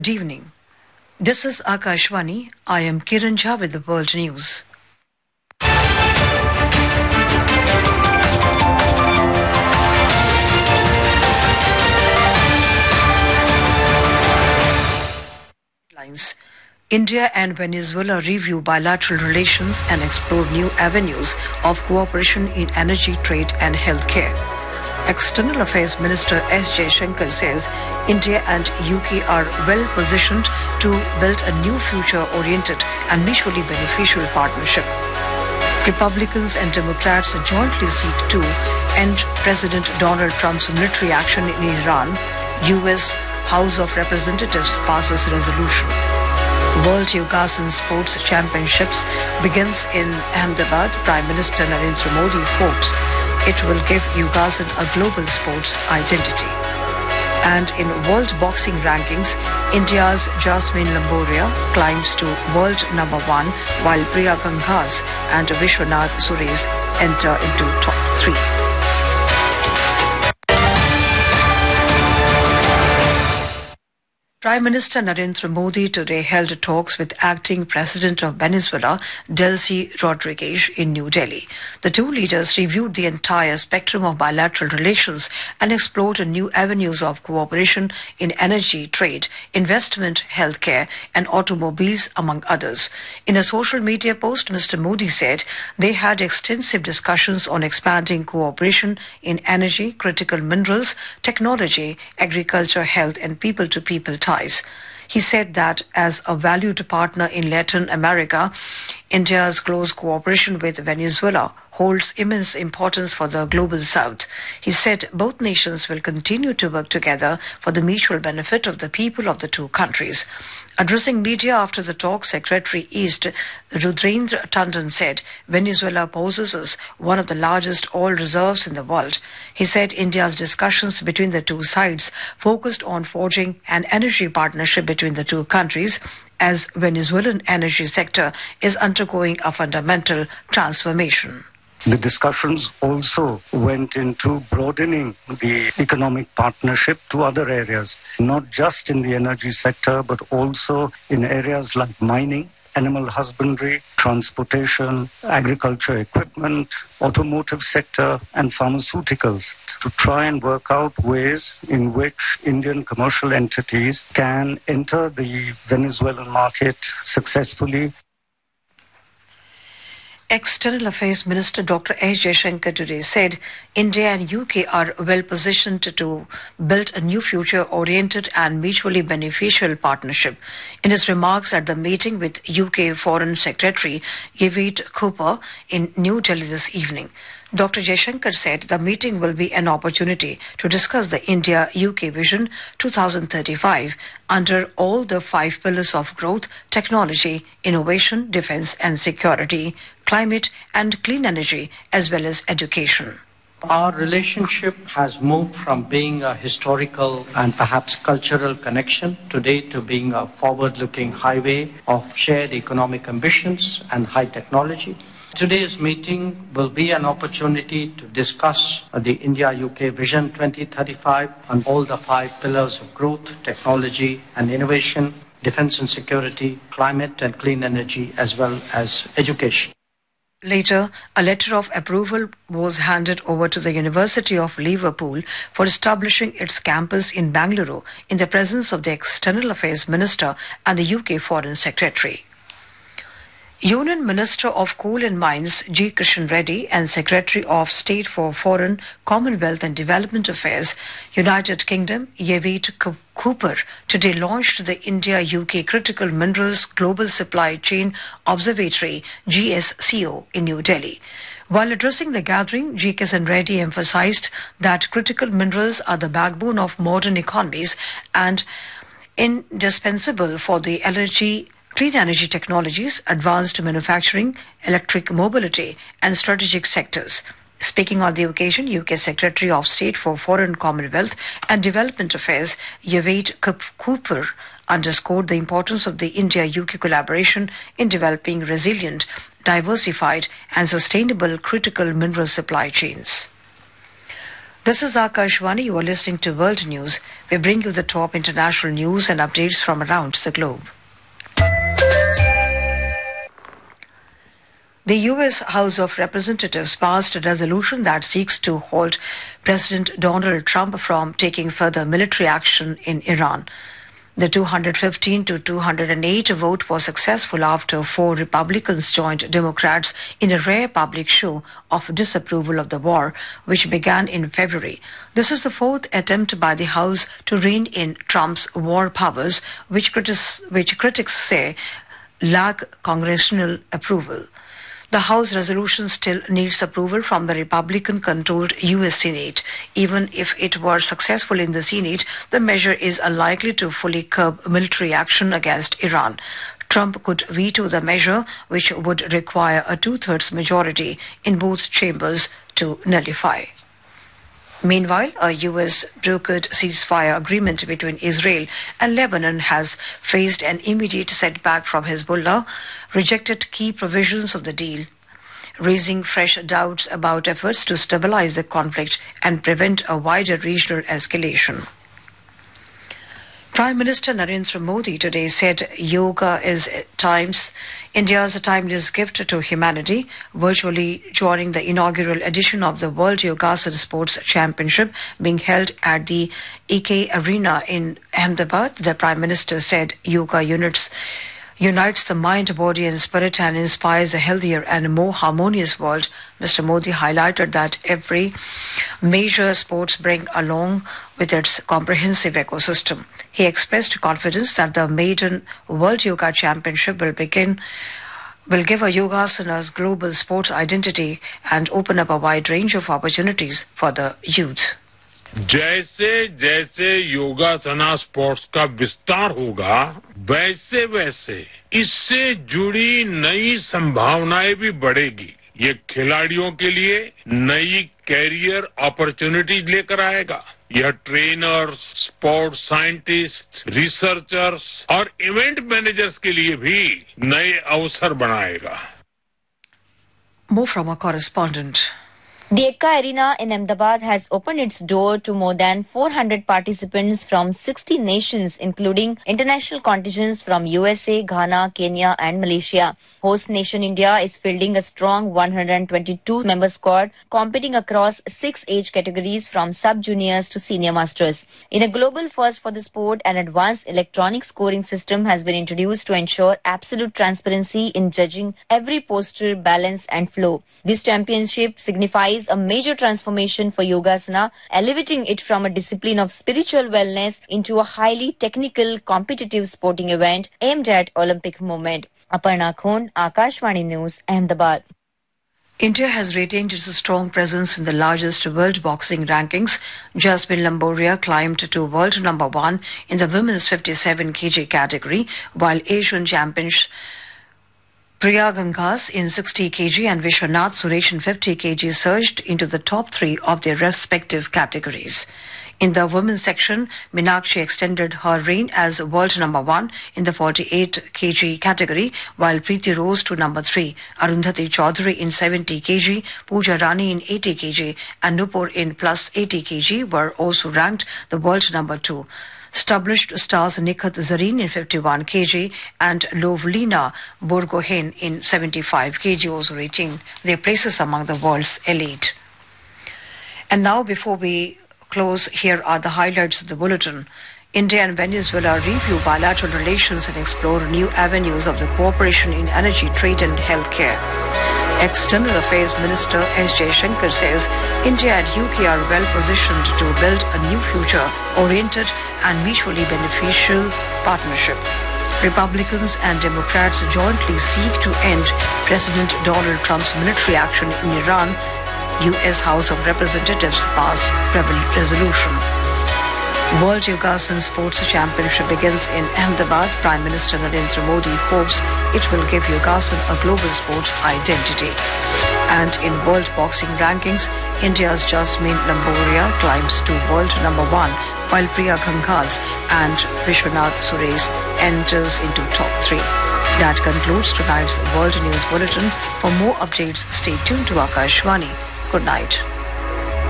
Good evening. This is Akashvani. I am Kiran Jha with the World News. Headlines. India and Venezuela review bilateral relations and explore new avenues of cooperation in energy, trade and healthcare. External Affairs Minister S. Jaishankar says India and UK are well positioned to build a new future-oriented and mutually beneficial partnership. Republicans and Democrats jointly seek to end President Donald Trump's military action in Iran. US House of Representatives passes resolution. World Yogasan Sports Championships begins in Ahmedabad. Prime Minister Narendra Modi hopes it will give Yogasan a global sports identity. And in world boxing rankings, India's Jasmine Lamboria climbs to world number 1, while Priya Gangas and Vishwanath Suresh enter into top 3. Prime Minister Narendra Modi today held talks with acting President of Venezuela, Delcy Rodriguez, in New Delhi. The two leaders reviewed the entire spectrum of bilateral relations and explored new avenues of cooperation in energy, trade, investment, healthcare, and automobiles, among others. In a social media post, Mr. Modi said they had extensive discussions on expanding cooperation in energy, critical minerals, technology, agriculture, health, and people-to-people ties. He said that as a valued partner in Latin America, India's close cooperation with Venezuela holds immense importance for the global south. He said both nations will continue to work together for the mutual benefit of the people of the two countries. Addressing media after the talk, Secretary East Rudrendra Tandon said Venezuela possesses one of the largest oil reserves in the world. He said India's discussions between the two sides focused on forging an energy partnership between the two countries, as Venezuelan energy sector is undergoing a fundamental transformation. The discussions also went into broadening the economic partnership to other areas, not just in the energy sector, but also in areas like mining, animal husbandry, transportation, agriculture equipment, automotive sector, and pharmaceuticals, to try and work out ways in which Indian commercial entities can enter the Venezuelan market successfully. External Affairs Minister Dr. S. Jaishankar today said India and UK are well positioned to build a new future-oriented and mutually beneficial partnership. In his remarks at the meeting with UK Foreign Secretary Yvette Cooper in New Delhi this evening, Dr. Jaishankar said the meeting will be an opportunity to discuss the India-UK Vision 2035 under all the 5 pillars of growth, technology, innovation, defense and security, climate and clean energy, as well as education. Our relationship has moved from being a historical and perhaps cultural connection today to being a forward-looking highway of shared economic ambitions and high technology. Today's meeting will be an opportunity to discuss the India-UK Vision 2035 on all the 5 pillars of growth, technology and innovation, defense and security, climate and clean energy, as well as education. Later, a letter of approval was handed over to the University of Liverpool for establishing its campus in Bangalore in the presence of the External Affairs Minister and the UK Foreign Secretary. Union Minister of Coal and Mines G. Kishan Reddy and Secretary of State for Foreign, Commonwealth and Development Affairs, United Kingdom, Yvette Cooper, today launched the India-UK Critical Minerals Global Supply Chain Observatory, GSCO, in New Delhi. While addressing the gathering, G. Kishan Reddy emphasized that critical minerals are the backbone of modern economies and indispensable for the clean energy technologies, advanced manufacturing, electric mobility, and strategic sectors. Speaking on the occasion, UK Secretary of State for Foreign, Commonwealth and Development Affairs, Yvette Cooper, underscored the importance of the India-UK collaboration in developing resilient, diversified, and sustainable critical mineral supply chains. This is Akashwani. You are listening to World News. We bring you the top international news and updates from around the globe. The U.S. House of Representatives passed a resolution that seeks to halt President Donald Trump from taking further military action in Iran. The 215 to 208 vote was successful after 4 Republicans joined Democrats in a rare public show of disapproval of the war, which began in February. This is the 4th attempt by the House to rein in Trump's war powers, which critics say lack congressional approval. The House resolution still needs approval from the Republican-controlled U.S. Senate. Even if it were successful in the Senate, the measure is unlikely to fully curb military action against Iran. Trump could veto the measure, which would require a two-thirds majority in both chambers to nullify. Meanwhile, a U.S. brokered ceasefire agreement between Israel and Lebanon has faced an immediate setback from Hezbollah, rejected key provisions of the deal, raising fresh doubts about efforts to stabilize the conflict and prevent a wider regional escalation. Prime Minister Narendra Modi today said yoga is India's timeless gift to humanity, virtually joining the inaugural edition of the World Yogasana Sports Championship being held at the EK Arena in Ahmedabad. The Prime Minister said yoga unites the mind, body and spirit and inspires a healthier and more harmonious world. Mr. Modi highlighted that every major sports bring along with its comprehensive ecosystem. He expressed confidence that the maiden World Yoga Championship will give a Yogasana's global sports identity and open up a wide range of opportunities for the youth. जैसे जैसे योगासना sports का विस्तार होगा वैसे वैसे इससे जुड़ी नई संभावनाएं भी बढ़ेगी। ये खिलाड़ियों के लिए नई कैरियर अपॉर्चुनिटीज लेकर आएगा। यह ट्रेनर्स, स्पोर्ट्स साइंटिस्ट, रिसर्चर्स और इवेंट मैनेजर्स के लिए भी नए अवसर बनाएगा। More from our correspondent. The Ekka Arena in Ahmedabad has opened its door to more than 400 participants from 60 nations, including international contingents from USA, Ghana, Kenya and Malaysia. Host nation India is fielding a strong 122-member squad, competing across 6 age categories from sub-juniors to senior masters. In a global first for the sport, an advanced electronic scoring system has been introduced to ensure absolute transparency in judging every posture, balance and flow. This championship signifies a major transformation for Yogasana, elevating it from a discipline of spiritual wellness into a highly technical, competitive sporting event aimed at Olympic movement. Aparna Khon, Akashwani News, Ahmedabad. India has retained its strong presence in the largest world boxing rankings. Jasmine Lamboria climbed to world number 1 in the women's 57 kg category, while Asian champions Priya Gangas in 60 kg and Vishwanath Suresh in 50 kg surged into the top 3 of their respective categories. In the women's section, Meenakshi extended her reign as world number 1 in the 48 kg category, while Preeti rose to number 3. Arundhati Chaudhary in 70 kg, Pooja Rani in 80 kg, and Nupur in plus 80 kg were also ranked the world number 2. Established stars Nikhat Zareen in 51 kg and Lovlina Borgohain in 75 kg also retained their places among the world's elite. And now, before we close, here are the highlights of the bulletin. India and Venezuela review bilateral relations and explore new avenues of the cooperation in energy, trade and healthcare. External Affairs Minister S. Jaishankar says India and UK are well positioned to build a new future-oriented and mutually beneficial partnership. Republicans and Democrats jointly seek to end President Donald Trump's military action in Iran. U.S. House of Representatives pass resolution. World Yogasana Sports Championship begins in Ahmedabad. Prime Minister Narendra Modi hopes it will give Yogasana a global sports identity. And in world boxing rankings, India's Jasmine Lamboria climbs to world number 1, while Priya Gangas and Vishwanath Suresh enters into top 3. That concludes tonight's World News Bulletin. For more updates, stay tuned to Akashwani. Good night.